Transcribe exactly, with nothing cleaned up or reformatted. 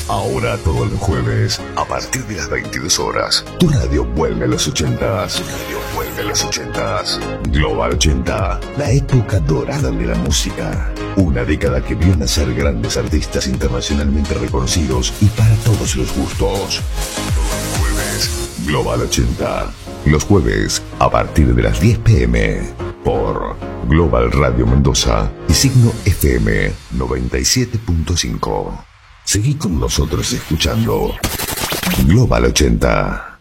Ahora todos los jueves, a partir de las veintidós horas, tu radio vuelve a los ochentas. Tu radio vuelve a los ochentas. Global ochenta, la época dorada de la música. Una década que vio nacer grandes artistas internacionalmente reconocidos y para todos los gustos. Todos los jueves, Global ochenta. Los jueves, a partir de las diez pm, por Global Radio Mendoza y Signo F M noventa y siete punto cinco. Seguí con nosotros escuchando Global ochenta.